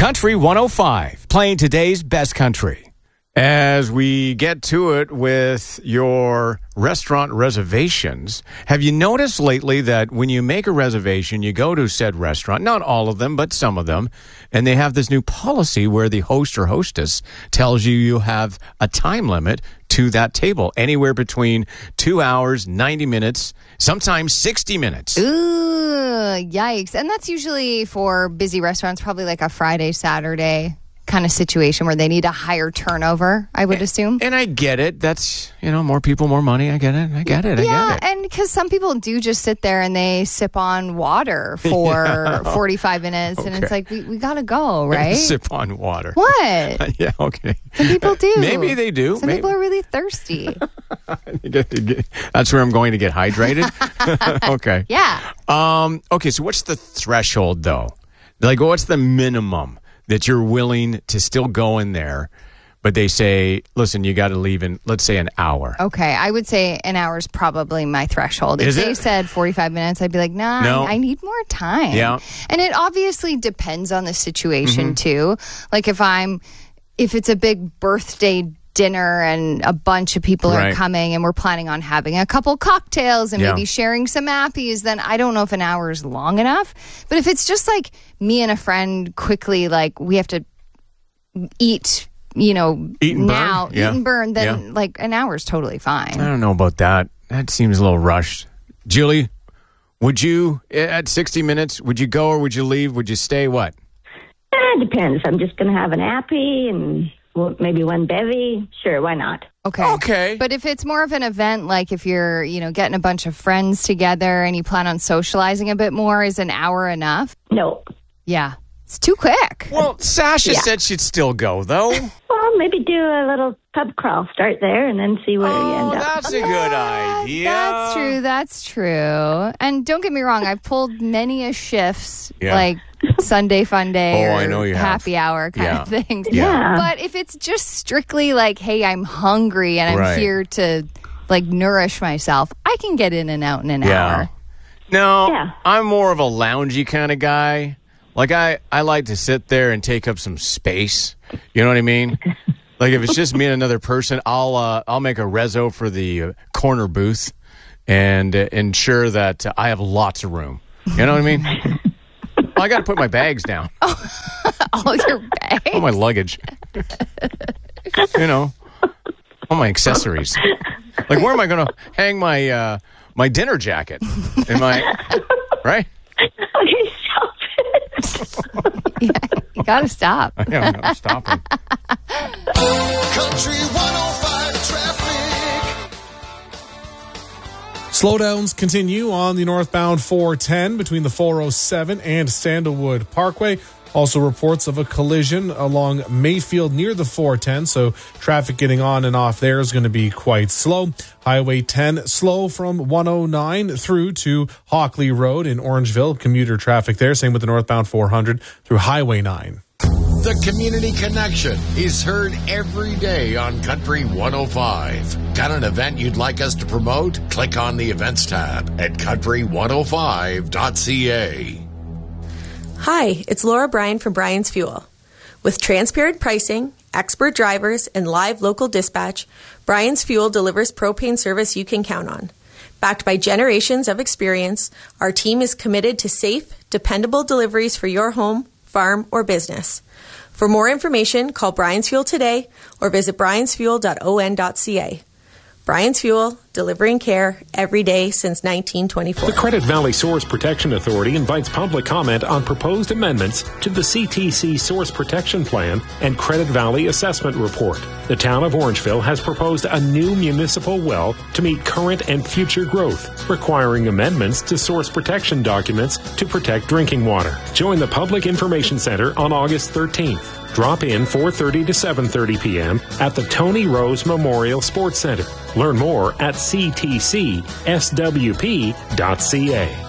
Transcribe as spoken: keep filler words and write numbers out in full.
Country one oh five, playing today's best country. As we get to it with your restaurant reservations, have you noticed lately that when you make a reservation, you go to said restaurant, not all of them, but some of them, and they have this new policy where the host or hostess tells you you have a time limit to that table, anywhere between two hours, ninety minutes, sometimes sixty minutes. Ooh, yikes. And that's usually for busy restaurants, probably like a Friday, Saturday kind of situation where they need a higher turnover, I would and, assume. And I get it. That's, you know, more people, more money. I get it. I get it. I yeah, get it. and because some people do just sit there and they sip on water for yeah. forty-five minutes, okay. and it's like, we, we got to go, right? Sip on water. What? Yeah, okay. Some people do. Maybe they do. Some Maybe. people are really thirsty. That's where I'm going to get hydrated? Okay. Yeah. Um. Okay, so what's the threshold, though? Like, what's the minimum that you're willing to still go in there, but they say, listen, you got to leave in, let's say, an hour? Okay, I would say an hour is probably my threshold. If is they it? said forty-five minutes, I'd be like, nah, no. I, I need more time. Yeah. And it obviously depends on the situation, mm-hmm. too. Like if I'm, if it's a big birthday dinner and a bunch of people right. are coming and we're planning on having a couple cocktails and yeah. maybe sharing some appies, then I don't know if an hour is long enough. But if it's just like me and a friend quickly, like we have to eat, you know, eat and now, burn. Yeah. eat and burn, then yeah. like an hour is totally fine. I don't know about that. That seems a little rushed. Julie, would you, at sixty minutes, would you go or would you leave? Would you stay? What? It depends. I'm just going to have an appy and maybe one bevy. Sure, why not? Okay. Okay. But if it's more of an event, like if you're, you know, getting a bunch of friends together and you plan on socializing a bit more, is an hour enough? No. Yeah. It's too quick. Well, Sasha yeah. said she'd still go, though. Well, maybe do a little pub crawl. Start there and then see where oh, you end up. that's a good idea. That's true. That's true. And don't get me wrong, I've pulled many a shifts, yeah. like Sunday fun day oh, or I know you happy have. hour kind yeah. of things. Yeah. But if it's just strictly like, hey, I'm hungry and I'm right. here to like nourish myself, I can get in and out in an yeah. hour. No, yeah. I'm more of a loungy kind of guy. Like, I, I like to sit there and take up some space. You know what I mean? Like, if it's just me and another person, I'll uh, I'll make a rezo for the uh, corner booth and uh, ensure that uh, I have lots of room. You know what I mean? Well, I got to put my bags down. Oh, all your bags? All my luggage. You know, all my accessories. Like, where am I going to hang my uh, my dinner jacket? Am I, right? Okay, stop it. Yeah, you got to stop. Yeah, I'm stopping. Country one oh five traffic. Slowdowns continue on the northbound four ten between the four oh seven and Sandalwood Parkway. Also reports of a collision along Mayfield near the four ten, so traffic getting on and off there is going to be quite slow. Highway ten slow from one oh nine through to Hockley Road in Orangeville. Commuter traffic there. Same with the northbound four hundred through Highway nine. The Community Connection is heard every day on Country one oh five. Got an event you'd like us to promote? Click on the events tab at country one oh five dot c a. Hi, it's Laura Bryan from Bryan's Fuel. With transparent pricing, expert drivers, and live local dispatch, Bryan's Fuel delivers propane service you can count on. Backed by generations of experience, our team is committed to safe, dependable deliveries for your home, farm, or business. For more information, call Bryan's Fuel today or visit bryans fuel dot o n dot c a. Bryan's Fuel, delivering care every day since nineteen twenty-four. The Credit Valley Source Protection Authority invites public comment on proposed amendments to the C T C Source Protection Plan and Credit Valley Assessment Report. The town of Orangeville has proposed a new municipal well to meet current and future growth, requiring amendments to source protection documents to protect drinking water. Join the Public Information Center on August thirteenth. Drop in four thirty to seven thirty p.m. at the Tony Rose Memorial Sports Center. Learn more at c t c s w p dot c a.